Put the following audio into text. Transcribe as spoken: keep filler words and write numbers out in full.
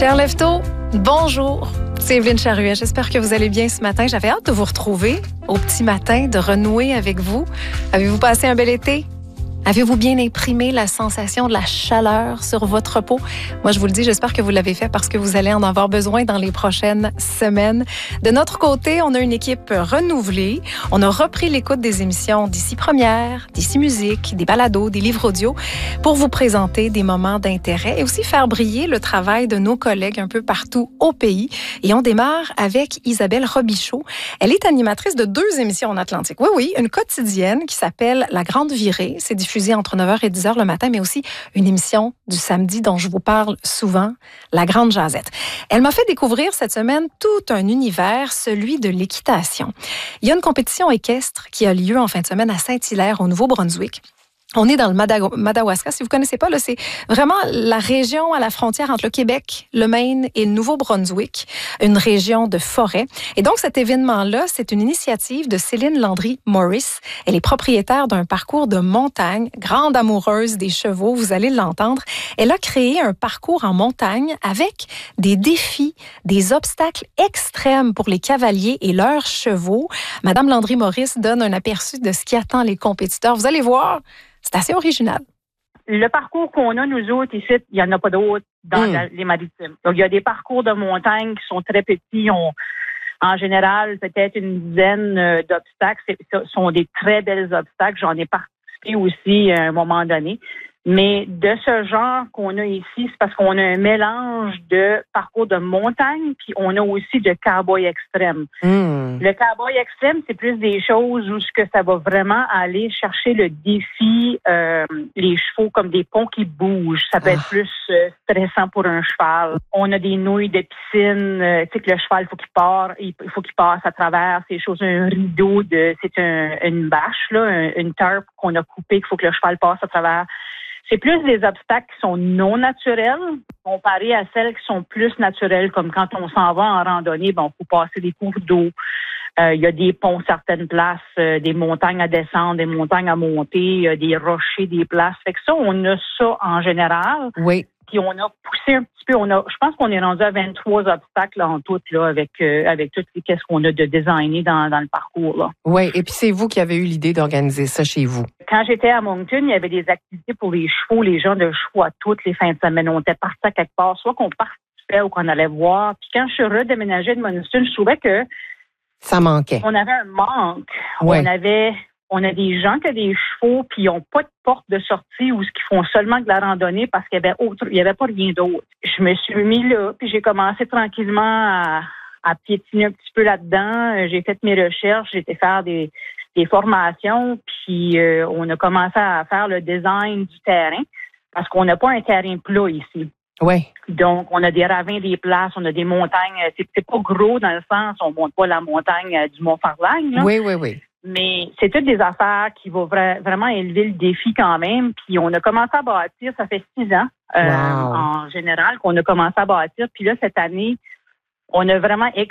Cher Lefto, bonjour. C'est Evelyne Charuet. J'espère que vous allez bien ce matin. J'avais hâte de vous retrouver au petit matin, de renouer avec vous. Avez-vous passé un bel été? Avez-vous bien imprimé la sensation de la chaleur sur votre peau? Moi, je vous le dis, j'espère que vous l'avez fait parce que vous allez en avoir besoin dans les prochaines semaines. De notre côté, on a une équipe renouvelée. On a repris l'écoute des émissions d'Ici Première, d'Ici Musique, des balados, des livres audio pour vous présenter des moments d'intérêt et aussi faire briller le travail de nos collègues un peu partout au pays. Et on démarre avec Isabelle Robichaud. Elle est animatrice de deux émissions en Atlantique. Oui, oui, une quotidienne qui s'appelle La Grande Virée. C'est diffusé entre neuf heures et dix heures le matin, mais aussi une émission du samedi dont je vous parle souvent, La Grande Jazette. Elle m'a fait découvrir cette semaine tout un univers, celui de l'équitation. Il y a une compétition équestre qui a lieu en fin de semaine à Saint-Hilaire, au Nouveau-Brunswick. On est dans le Madaw- Madawaska. Si vous connaissez pas, là, c'est vraiment la région à la frontière entre le Québec, le Maine et le Nouveau-Brunswick, une région de forêt. Et donc, cet événement-là, c'est une initiative de Céline Landry-Morris. Elle est propriétaire d'un parcours de montagne, grande amoureuse des chevaux, vous allez l'entendre. Elle a créé un parcours en montagne avec des défis, des obstacles extrêmes pour les cavaliers et leurs chevaux. Madame Landry-Morris donne un aperçu de ce qui attend les compétiteurs. Vous allez voir, c'est assez original. Le parcours qu'on a, nous autres, ici, il n'y en a pas d'autres dans mm. la, les maritimes. Donc, il y a des parcours de montagne qui sont très petits. On, en général, peut-être une dizaine euh, d'obstacles. Ce sont des très belles obstacles. J'en ai participé aussi à un moment donné. Mais de ce genre qu'on a ici, c'est parce qu'on a un mélange de parcours de montagne, puis on a aussi de cowboy extrême. Mm. Le cowboy extrême, c'est plus des choses où ce que ça va vraiment aller chercher le défi, euh, les chevaux comme des ponts qui bougent. Ça peut ah. être plus euh, stressant pour un cheval. On a des nouilles de piscine, euh, tu sais que le cheval, il faut qu'il part, il faut qu'il passe à travers ces choses, un rideau de, c'est un, une bâche là, un, une tarp qu'on a coupée qu'il faut que le cheval passe à travers. C'est plus des obstacles qui sont non naturels comparés à celles qui sont plus naturelles, comme quand on s'en va en randonnée, ben, il faut passer des cours d'eau. Euh, il y a des ponts certaines places, euh, des montagnes à descendre, des montagnes à monter, euh, des rochers, des places. Fait que ça, on a ça en général. Oui. Puis on a poussé un petit peu, on a, je pense qu'on est rendu à vingt-trois obstacles là, en tout, là, avec, euh, avec tout qu'est-ce qu'on a de designé dans, dans le parcours, là. Oui, et puis c'est vous qui avez eu l'idée d'organiser ça chez vous. Quand j'étais à Moncton, il y avait des activités pour les chevaux, les gens de chevaux à toutes les fins de semaine. On était partis à quelque part, soit qu'on participait ou qu'on allait voir. Puis quand je suis redéménagée de Moncton, je trouvais que ça manquait. On avait un manque. Ouais. On avait, on a des gens qui ont des chevaux, puis ils n'ont pas de porte de sortie ou ce qu'ils font seulement de la randonnée parce qu'il y avait autre, il y avait pas rien d'autre. Je me suis mis là, puis j'ai commencé tranquillement à, à piétiner un petit peu là-dedans. J'ai fait mes recherches, j'ai été faire des, des formations, puis euh, on a commencé à faire le design du terrain parce qu'on n'a pas un terrain plat ici. Oui. Donc, on a des ravins, des places, on a des montagnes. C'est, c'est pas gros dans le sens, on monte pas la montagne euh, du Mont-Farlagne, là. Oui, oui, oui. Mais c'est toutes des affaires qui vont vra- vraiment élever le défi quand même. Puis on a commencé à bâtir, ça fait six ans euh, wow. en général qu'on a commencé à bâtir. Puis là, cette année, on a vraiment